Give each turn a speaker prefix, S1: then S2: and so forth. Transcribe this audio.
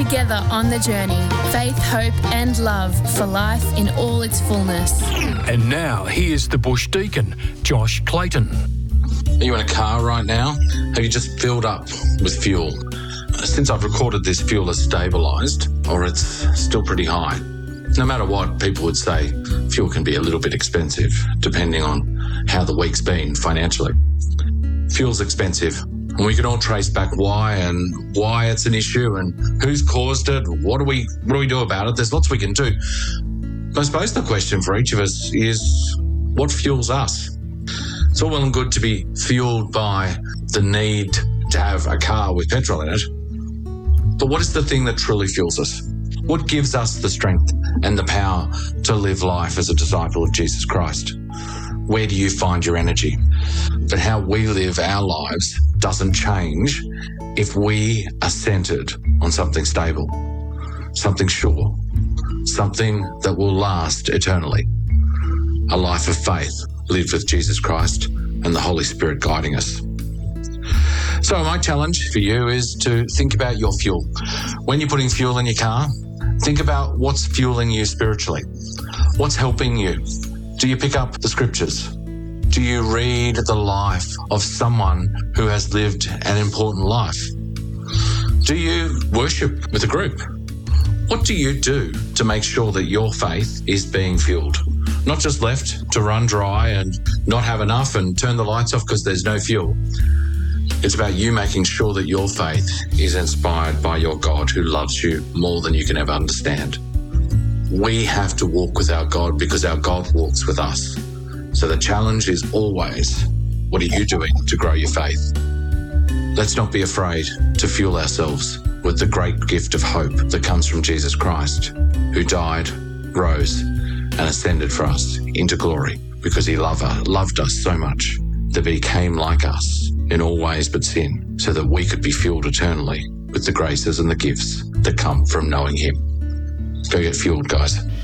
S1: Together on the journey, faith, hope and love for life in all its fullness.
S2: And now, here's the Bush Deacon, Josh Clayton.
S3: Are you in a car right now? Have you just filled up with fuel? Since I've recorded this, fuel has stabilised, or it's still pretty high. No matter what, people would say fuel can be a little bit expensive, depending on how the week's been financially. Fuel's expensive, and we can all trace back why it's an issue and who's caused it, what do we do about it. There's lots we can do. I suppose the question for each of us is, what fuels us? It's all well and good to be fueled by the need to have a car with petrol in it, but what is the thing that truly fuels us? What gives us the strength and the power to live life as a disciple of Jesus Christ? Where do you find your energy? But how we live our lives doesn't change if we are centred on something stable, something sure, something that will last eternally. A life of faith lived with Jesus Christ and the Holy Spirit guiding us. So my challenge for you is to think about your fuel. When you're putting fuel in your car, think about what's fueling you spiritually. What's helping you? Do you pick up the scriptures? Do you read the life of someone who has lived an important life? Do you worship with a group? What do you do to make sure that your faith is being fueled? Not just left to run dry and not have enough and turn the lights off because there's no fuel. It's about you making sure that your faith is inspired by your God who loves you more than you can ever understand. We have to walk with our God because our God walks with us. So the challenge is always, what are you doing to grow your faith? Let's not be afraid to fuel ourselves with the great gift of hope that comes from Jesus Christ, who died, rose, and ascended for us into glory because he loved us so much that he became like us in all ways but sin, so that we could be fueled eternally with the graces and the gifts that come from knowing him. Go get fueled, guys.